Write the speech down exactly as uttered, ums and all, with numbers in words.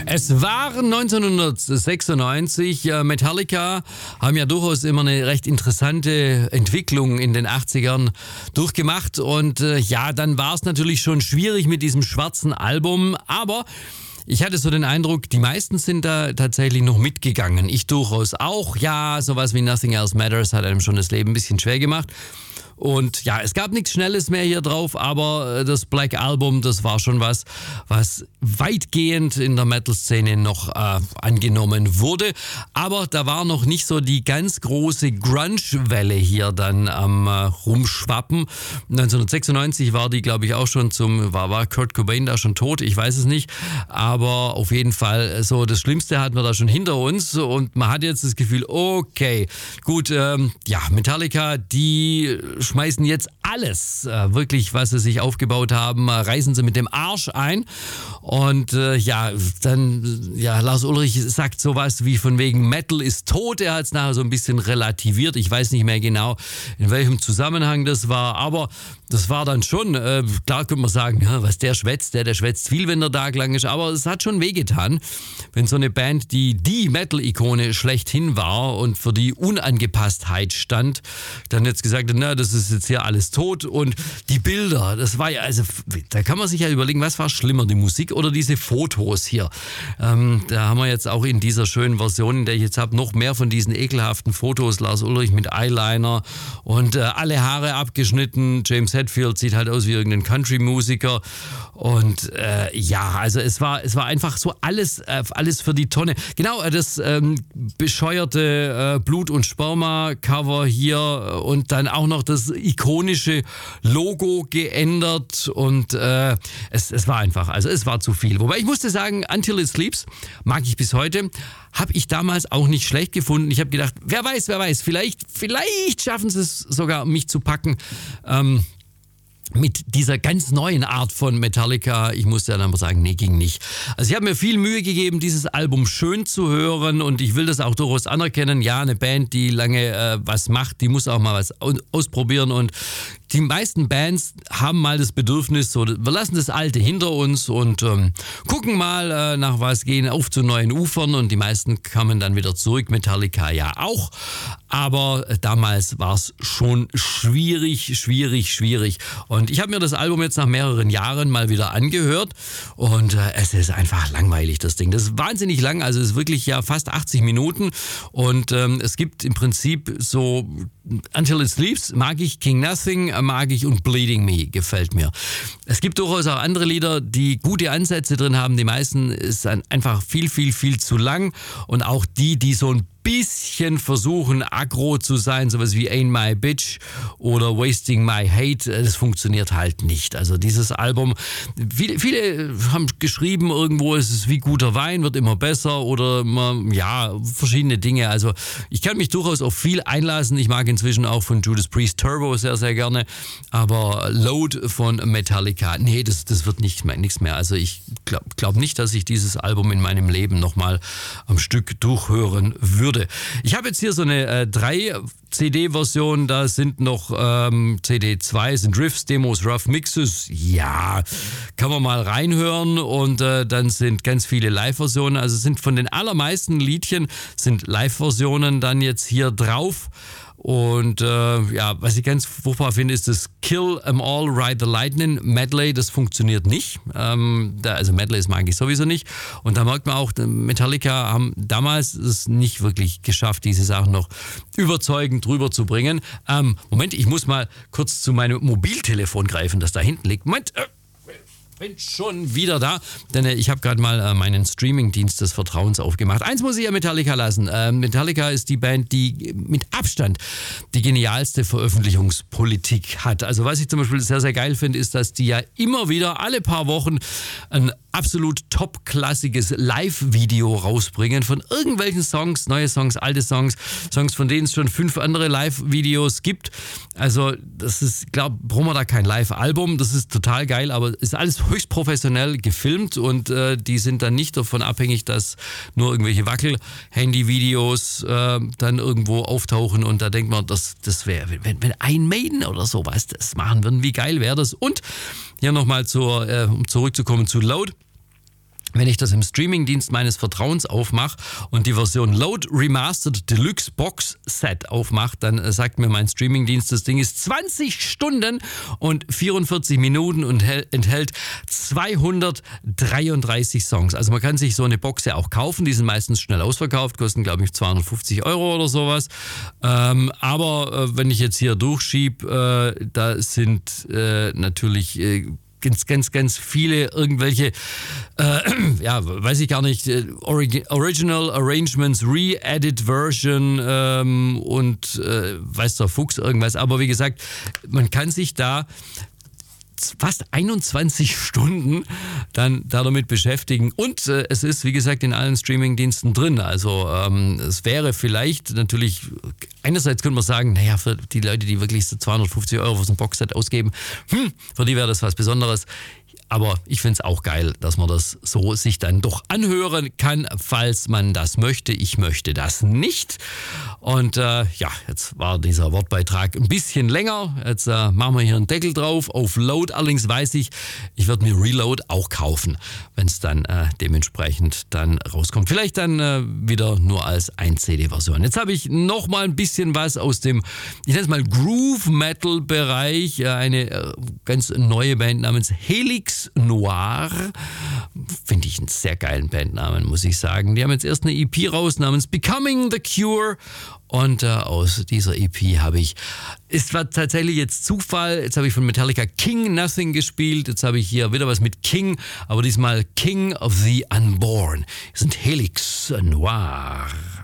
Es waren neunzehnhundertsechsundneunzig, äh, Metallica haben ja durchaus immer eine recht interessante Entwicklung in den achtzigern durchgemacht und äh, ja, dann war es natürlich schon schwierig mit diesem schwarzen Album, aber ich hatte so den Eindruck, die meisten sind da tatsächlich noch mitgegangen. Ich durchaus auch. Ja, sowas wie Nothing Else Matters hat einem schon das Leben ein bisschen schwer gemacht. Und ja, es gab nichts Schnelles mehr hier drauf, aber das Black Album, das war schon was, was weitgehend in der Metal-Szene noch äh, angenommen wurde. Aber da war noch nicht so die ganz große Grunge-Welle hier dann am äh, Rumschwappen. neunzehnhundertsechsundneunzig war die, glaube ich, auch schon zum, war, war Kurt Cobain da schon tot? Ich weiß es nicht. Aber auf jeden Fall, so das Schlimmste hatten wir da schon hinter uns und man hat jetzt das Gefühl, okay, gut, ähm, ja, Metallica, die schmeißen jetzt alles, äh, wirklich, was sie sich aufgebaut haben, äh, reißen sie mit dem Arsch ein. Und äh, ja, dann, ja, Lars Ulrich sagt sowas wie von wegen Metal ist tot. Er hat es nachher so ein bisschen relativiert. Ich weiß nicht mehr genau, in welchem Zusammenhang das war, aber das war dann schon, äh, klar könnte man sagen, ja, was der schwätzt, der, der schwätzt viel, wenn der Tag lang ist, aber es hat schon wehgetan, wenn so eine Band, die die Metal-Ikone schlechthin war und für die Unangepasstheit stand, dann jetzt gesagt hat, na, das ist jetzt hier alles tot und die Bilder, das war ja, also da kann man sich ja überlegen, was war schlimmer, die Musik oder diese Fotos hier. Ähm, da haben wir jetzt auch in dieser schönen Version, in der ich jetzt habe, noch mehr von diesen ekelhaften Fotos, Lars Ulrich mit Eyeliner und äh, alle Haare abgeschnitten, James Hetfield sieht halt aus wie irgendein Country-Musiker und äh, ja, also es war es war einfach so alles äh, alles für die Tonne. Genau, äh, das ähm, bescheuerte äh, Blut- und Sperma-Cover hier und dann auch noch das ikonische Logo geändert und äh, es, es war einfach, also es war zu viel. Wobei ich musste sagen, Until It Sleeps mag ich bis heute, habe ich damals auch nicht schlecht gefunden. Ich habe gedacht, wer weiß, wer weiß, vielleicht, vielleicht schaffen sie es sogar, mich zu packen. Ähm, mit dieser ganz neuen Art von Metallica, ich musste dann aber sagen, nee, ging nicht. Also ich habe mir viel Mühe gegeben, dieses Album schön zu hören und ich will das auch durchaus anerkennen. Ja, eine Band, die lange äh, was macht, die muss auch mal was ausprobieren und die meisten Bands haben mal das Bedürfnis, so, wir lassen das Alte hinter uns und ähm, gucken mal äh, nach was, gehen auf zu neuen Ufern und die meisten kamen dann wieder zurück, Metallica ja auch, aber äh, damals war es schon schwierig, schwierig, schwierig und ich habe mir das Album jetzt nach mehreren Jahren mal wieder angehört und äh, es ist einfach langweilig, das Ding. Das ist wahnsinnig lang, also es ist wirklich ja fast achtzig Minuten und ähm, es gibt im Prinzip so Until It Sleeps mag ich, King Nothing mag ich und Bleeding Me gefällt mir. Es gibt durchaus auch andere Lieder, die gute Ansätze drin haben. Die meisten ist einfach viel, viel, viel zu lang und auch die, die so ein bisschen versuchen, aggro zu sein, sowas wie Ain't My Bitch oder Wasting My Hate, das funktioniert halt nicht. Also dieses Album, viele, viele haben geschrieben irgendwo, es ist wie guter Wein, wird immer besser oder ja, verschiedene Dinge. Also ich kann mich durchaus auf viel einlassen. Ich mag inzwischen auch von Judas Priest Turbo sehr, sehr gerne, aber Load von Metallica, nee, das, das wird nicht mehr, nichts mehr. Also ich glaube glaub nicht, dass ich dieses Album in meinem Leben nochmal am Stück durchhören würde. Ich habe jetzt hier so eine äh, drei C D-Version, da sind noch ähm, C D zwei, sind Riffs, Demos, Rough Mixes, ja, kann man mal reinhören und äh, dann sind ganz viele Live-Versionen, also sind von den allermeisten Liedchen sind Live-Versionen dann jetzt hier drauf. Und äh, ja, was ich ganz furchtbar finde, ist das Kill 'Em All, Ride the Lightning Medley. Das funktioniert nicht. Ähm, da, also Medleys mag ich sowieso nicht. Und da merkt man auch, Metallica haben damals es nicht wirklich geschafft, diese Sachen noch überzeugend rüberzubringen. Ähm, Moment, ich muss mal kurz zu meinem Mobiltelefon greifen, das da hinten liegt. Moment, äh, bin schon wieder da, denn äh, ich habe gerade mal äh, meinen Streamingdienst des Vertrauens aufgemacht. Eins muss ich ja Metallica lassen. Äh, Metallica ist die Band, die mit Abstand die genialste Veröffentlichungspolitik hat. Also was ich zum Beispiel sehr, sehr geil finde, ist, dass die ja immer wieder alle paar Wochen ein absolut topklassiges Live-Video rausbringen von irgendwelchen Songs, neue Songs, alte Songs, Songs, von denen es schon fünf andere Live-Videos gibt. Also das ist, ich glaube, brauchen wir da kein Live-Album, das ist total geil, aber ist alles höchst professionell gefilmt und äh, die sind dann nicht davon abhängig, dass nur irgendwelche Wackel-Handy-Videos äh, dann irgendwo auftauchen und da denkt man, das, das wäre, wenn, wenn ein Maiden oder sowas das machen würden, wie geil wäre das? Und hier nochmal zur, äh, um zurückzukommen zu Load. wenn ich das im Streamingdienst meines Vertrauens aufmache und die Version Load Remastered Deluxe Box Set aufmache, dann sagt mir mein Streamingdienst, das Ding ist zwanzig Stunden und vierundvierzig Minuten und enthält zweihundertdreiunddreißig Songs. Also man kann sich so eine Box ja auch kaufen, die sind meistens schnell ausverkauft, kosten glaube ich zweihundertfünfzig Euro oder sowas. Ähm, aber äh, wenn ich jetzt hier durchschiebe, äh, da sind äh, natürlich... Äh, ganz, ganz, ganz viele irgendwelche, äh, ja, weiß ich gar nicht, Orig- Original Arrangements, Re-Edit Version ähm, und äh, weiß der Fuchs irgendwas. Aber wie gesagt, man kann sich da fast einundzwanzig Stunden dann damit beschäftigen und äh, es ist, wie gesagt, in allen Streamingdiensten drin. Also ähm, es wäre vielleicht natürlich, einerseits könnte man sagen, naja, für die Leute, die wirklich so zweihundertfünfzig Euro für so ein Boxset ausgeben, hm, für die wäre das was Besonderes. Aber ich finde es auch geil, dass man das so sich dann doch anhören kann, falls man das möchte. Ich möchte das nicht. Und äh, ja, jetzt war dieser Wortbeitrag ein bisschen länger. Jetzt äh, machen wir hier einen Deckel drauf auf Load. Allerdings weiß ich, ich werde mir Reload auch kaufen, wenn es dann äh, dementsprechend dann rauskommt. Vielleicht dann äh, wieder nur als ein C D-Version. Jetzt habe ich noch mal ein bisschen was aus dem, ich nenne es mal Groove-Metal-Bereich. Äh, eine äh, ganz neue Band namens Helix Noir. Finde ich einen sehr geilen Bandnamen, muss ich sagen. Die haben jetzt erst eine E P raus namens Becoming the Cure. Und äh, aus dieser E P habe ich, es war tatsächlich jetzt Zufall, jetzt habe ich von Metallica King Nothing gespielt, jetzt habe ich hier wieder was mit King, aber diesmal King of the Unborn. Das sind Helix Noir.